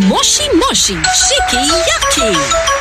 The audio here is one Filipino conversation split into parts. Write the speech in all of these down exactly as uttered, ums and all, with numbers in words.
Moshi Moshi Shiki Yaki.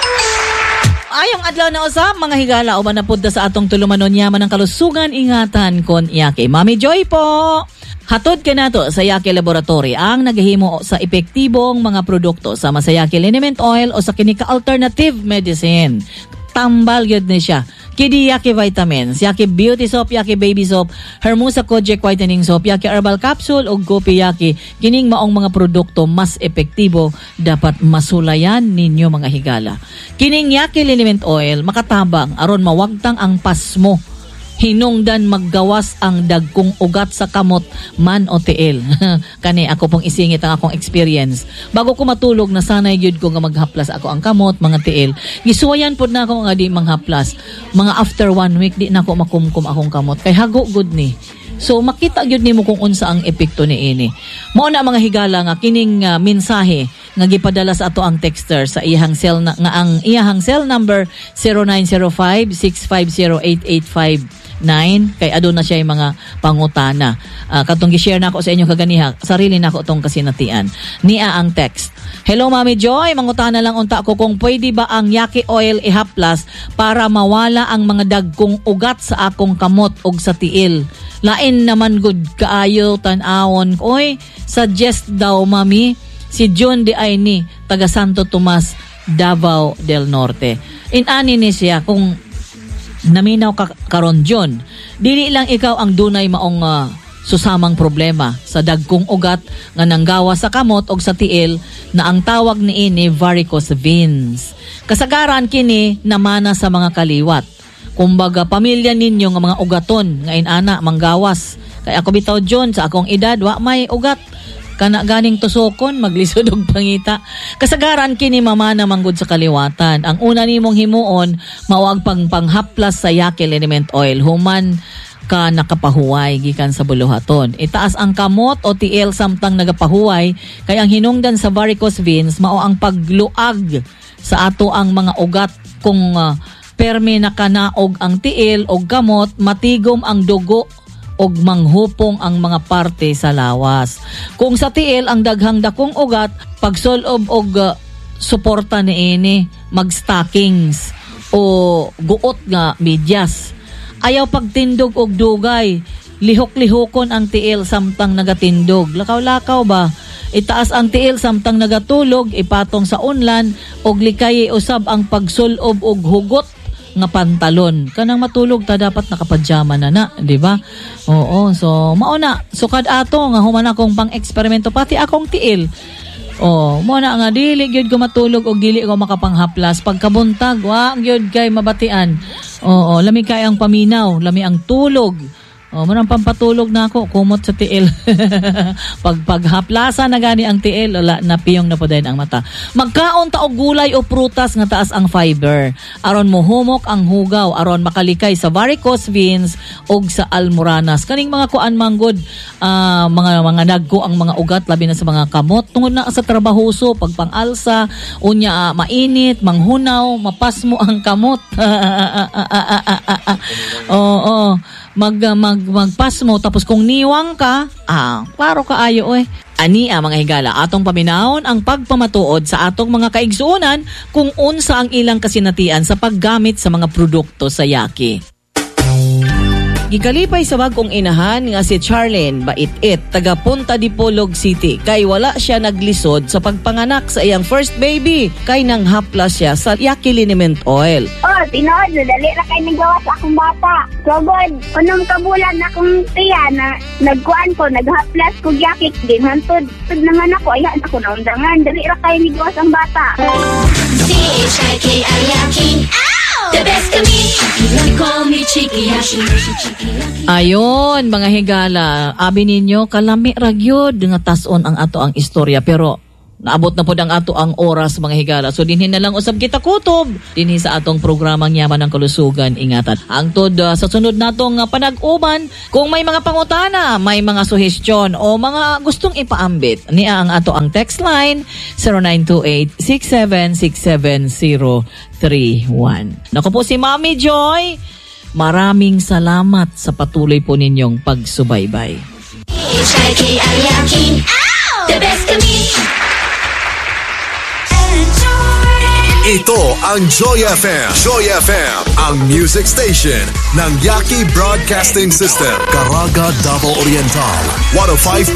Ayong adlaw na usab mga higala uban na pud sa atong tulumanon yaman ng kalusugan ingatan kon Yaki. Mami Joy po. Hatod ka nato sa Yaki Laboratory ang naghihimo sa epektibong mga produkto sama sa Yaki Liniment Oil o sa kinika alternative medicine. Tambal gyud ni siya. Kidi Yaki Vitamins, Yaki Beauty Soap, Yaki Baby Soap, Hermosa Kojic Whitening Soap, Yaki Herbal Capsule o Gopi Yaki. Kining maong mga produkto mas epektibo dapat masulayan ninyo mga higala. Kining Yaki Liniment Oil makatabang aron mawagtang ang pasmo. Hinungdan maggawas ang dagkong ugat sa kamot man o tiil. Kani ako pong isingit ang akong experience. Bago ko matulog na sanay gyud ko nga maghaplas ako ang kamot, mga tiil. Gisuwayan pod na ako nga di manghaplas. Mga after one week di na ako makumkum akong kamot. Kay hago good ni. So makita gyud nimo kung unsa ang epekto ni ini. Mao na mga higala nga kining uh, mensahe nga gipadala sa ato ang texter sa iyang cell na, nga ang iyang cell number zero nine zero five six five zero eight eight five nine kay aduna siya yung mga pangutana. Uh, katong gi-share na ako sa inyo kaganiha, sarili na ako tong kasinatian. Niya ang text. Hello Mami Joy, mangutana lang unta ko kung pwede ba ang Yaki Oil ihaplas para mawala ang mga dagkong ugat sa akong kamot og sa tiil. Lain naman good kaayo tan-awon. Oy, suggest daw Mami si John de Aini, taga Santo Tomas, Davao del Norte. In-ani ni siya kung naminaw ka karon John, dili lang ikaw ang dunay maong uh, susamang problema sa dagkong ugat nga nanggawa sa kamot og sa tiil na ang tawag niini varicose veins. Kasagaran kini namana sa mga kaliwat. Kumbaga pamilya ninyo nga mga ugaton nga inana manggawas. Kay ako bitaw John sa akong edad wa may ugat. Kana ganing tusokon maglisod og pangita. Kasagaran kini mamana manggod sa kaliwatan. Ang una nimong himuon mao ang pangpanghaplas sa Yaki Liniment Oil human ka nakapahuway gikan sa buluhaton. Itaas ang kamot o tiil samtang nagapahuway kay ang hinungdan sa varicose veins mao ang pagluag sa ato ang mga ugat kung uh, permi nakanaog ang tiil o kamot matigom ang dugo og manghupong ang mga parte sa lawas. Kung sa tiil ang daghang dakong ugat, pagsulob og uh, suporta niini, mag-stockings o guot nga medyas. Ayaw pagtindog og dugay, lihok-lihokon ang tiil samtang nagatindog. Lakaw-lakaw ba? Itaas ang tiil samtang nagatulog, ipatong sa unlan og likay usab ang pagsulob og hugot nga pantalon. Kanang matulog ta dapat nakapajama na na, di ba? Oo, so mao na sukad ato nga human akong pang-eksperimento pati akong tiil. Oh, mo na nga dili gyud ko matulog og dili ko makapanghaplas pagkabuntag wa gyud kay mabatian. Oo, lami kay ang paminaw, lami ang tulog. Oh, manang pampatulog na ako, kumot sa tiil. Pag paghaplasa na gani ang tiil, wala na piyong na po din ang mata. Magkaon ta og gulay o prutas nga taas ang fiber. Aron mohumok ang hugaw, aron makalikay sa varicose veins og sa almoranas. Kaning mga kuan manggod, uh, mga mga nagko ang mga ugat labi na sa mga kamot tungod na sa trabahoso, pagpangalsa, unya uh, mainit, manghunaw, mapasmo ang kamot. Oo, oh, oh. mag mag magpasmo tapos kung niwang ka ah klaro kaayo eh ani ang mga higala atong paminawon ang pagpamatuod sa atong mga kaigsuonan kung unsa ang ilang kasinatian sa paggamit sa mga produkto sa Yaki. Gikalipay sa bagong inahan nga si Charlene Bait-it, taga Punta Dipolog City, kay wala siya naglisod sa pagpanganak sa iyang first baby, kay nang haplas siya sa Yaki Liniment Oil. Oh, tinood, dali na kayo nagawa sa akong bata. So good, unong kabulan akong tiya na nagkuan ko, naghaplas ko Yaki din, hantod, hantod naman ako, ayan ako na undangan, dali na kayo nagawa sa bata. C H I K I Yaki. The best kami. Call me Chiki Hashi. Ayon, mga higala, abi ninyo kalami ragyod nga tason ang ato ang istorya pero naabot na po ang ato ang oras mga higala. So dinhin na lang usab kita kutob dinhi sa atong programang Yaman ng Kalusugan ingatan. Ang tod uh, sa sunod natong uh, panag-uban kung may mga pangutana, may mga suhestyon o mga gustong ipaambit, niya ang ato ang text line zero nine two eight six seven six seven zero three one. Naku po si Mami Joy. Maraming salamat sa patuloy po ninyong pagsubaybay. The best kami. Ito ang Joy F M. Joy F M, ang music station ng Yaki Broadcasting System. Caraga, Davao Oriental. one oh five